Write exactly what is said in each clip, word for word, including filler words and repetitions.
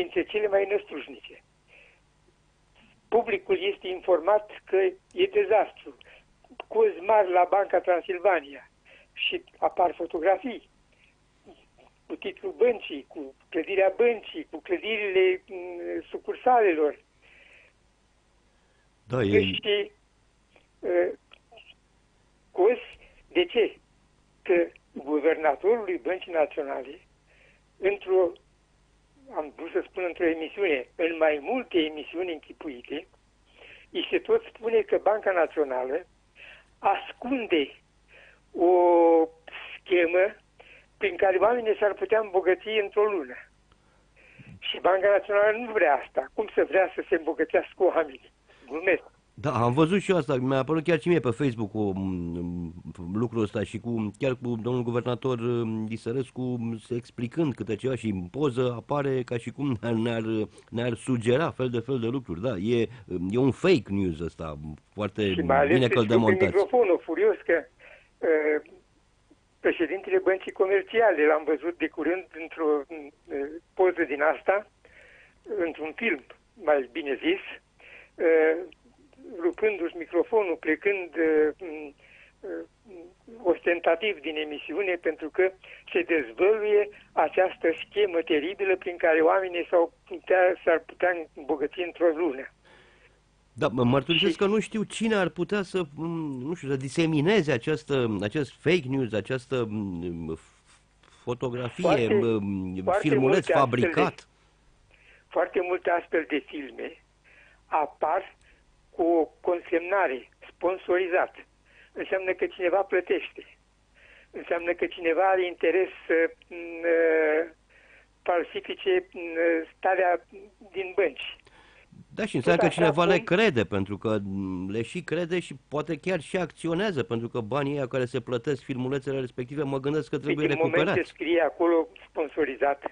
dintre cele mai năstrușnice. Publicul este informat că e dezastru. Cozi mari la Banca Transilvania și apar fotografii cu titlul băncii, cu clădirea băncii, cu clădirile m, sucursalelor. Da, e... Și uh, cozi, de ce? Că guvernatorului Băncii Naționale, într-o, am vrut să spun într-o emisiune, în mai multe emisiuni închipuite, îi se tot spune că Banca Națională ascunde o schemă prin care oamenii s-ar putea îmbogăți într-o lună. Și Banca Națională nu vrea asta. Cum să vrea să se îmbogățească oamenii? Glumesc. Da, am văzut și eu asta. Mi-a apărut chiar și mie pe Facebook cu lucrul ăsta și cu chiar cu domnul guvernator Disărescu explicând câte ceva și în poză apare ca și cum ne-ar, ne-ar sugera fel de fel de lucruri. Da, e, e un fake news ăsta, foarte și mai ales bine că îl demontați. microfonul furios că uh, președintele Băncii Comerciale l-am văzut de curând într-o uh, poză din asta, într-un film, mai bine zis, uh, rupându-și microfonul, plecând uh, uh, ostentativ din emisiune, pentru că se dezvăluie această schemă teribilă prin care oamenii s-au putea, s-ar putea îmbogăți într-o lună. Da, mă mărturisesc că nu știu cine ar putea să, nu știu, să disemineze această, acest fake news, această fotografie, foarte, filmuleț foarte fabricat. De, foarte multe astfel de filme apar cu o consemnare, sponsorizat. Înseamnă că cineva plătește. Înseamnă că cineva are interes să uh, falsifice uh, starea din bănci. Da, și înseamnă că cineva le crede, pentru că le și crede și poate chiar și acționează, pentru că banii ăia care se plătesc filmulețele respective, mă gândesc că trebuie deci, recuperați. în moment ce scrie acolo sponsorizat.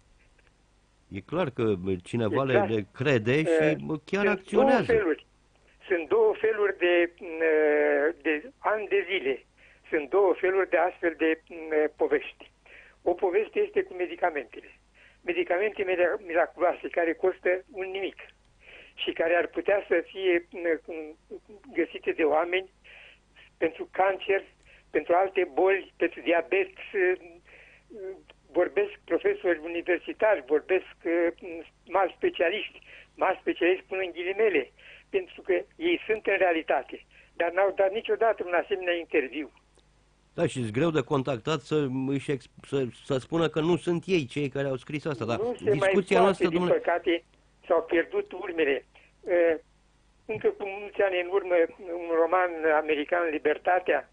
E clar că cineva exact. le, le crede și uh, chiar sunt acționează. Două feluri. Sunt două feluri de, de ani de zile. Sunt două feluri de astfel de povești. O poveste este cu medicamentele. Medicamente miraculoase care costă un nimic și care ar putea să fie găsite de oameni pentru cancer, pentru alte boli, pentru diabet. Vorbesc profesori universitari, vorbesc mari specialiști, mari specialiști până în ghilimele, pentru că ei sunt în realitate, dar n-au dat niciodată un asemenea interviu. Da, și e greu de contactat să, își, să, să spună că nu sunt ei cei care au scris asta. Dar nu se discuția mai poate, noastră, din domnule... păcate, s-au pierdut urmele. Încă cu mulți ani în urmă, un roman american, Libertatea,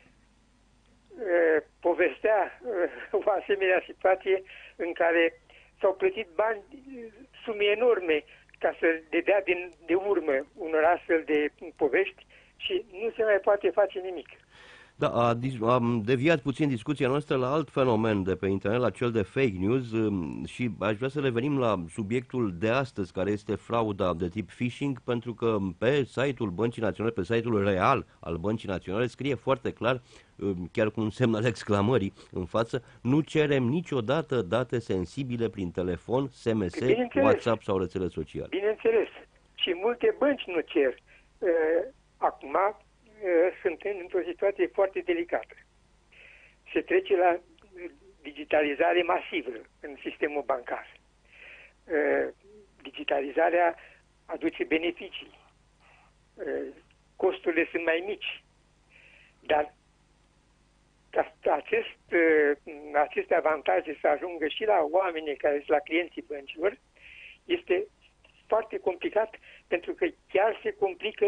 povestea o asemenea situație în care s-au plătit bani, sume enorme, ca să le dea din, de urmă unor astfel de povești și nu se mai poate face nimic. Da, a, am deviat puțin discuția noastră la alt fenomen de pe internet, la cel de fake news, și aș vrea să revenim la subiectul de astăzi, care este frauda de tip phishing, pentru că pe site-ul Băncii Naționale, pe site-ul real al Băncii Naționale, scrie foarte clar, chiar cu un semn al exclamării în față: nu cerem niciodată date sensibile prin telefon, S M S, WhatsApp sau rețele sociale. Bineînțeles. Și multe bănci nu cer. Acum sunt într-o situație foarte delicată. Se trece la digitalizare masivă în sistemul bancar. Digitalizarea aduce beneficii. Costurile sunt mai mici. Dar acest, aceste avantaje să ajungă și la oamenii care sunt la clienții băncilor este foarte complicat, pentru că chiar se complică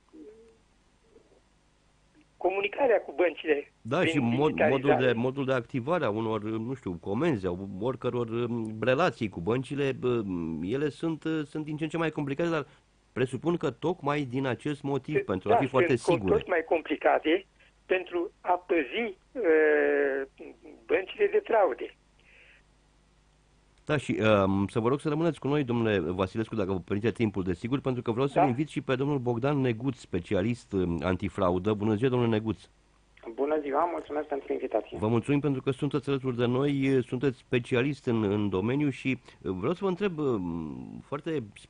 comunicarea cu băncile. Da, și mod, modul, de, modul de activare a unor, nu știu, comenzi, a oricăror relații cu băncile, ele sunt, sunt din ce în ce mai complicate, dar presupun că tocmai din acest motiv, Se, pentru da, a fi foarte sunt sigure. tot mai complicate pentru a păzi uh, băncile de fraude. Da, și um, să vă rog să rămâneți cu noi, domnule Vasilescu, dacă vă permite timpul, desigur, pentru că vreau să-l da? invit și pe domnul Bogdan Neguț, specialist antifraudă. Bună ziua, domnule Neguț! Bună ziua, mulțumesc pentru invitație. Vă mulțumim pentru că sunteți alături de noi, sunteți specialist în, în domeniu și vreau să vă întreb foarte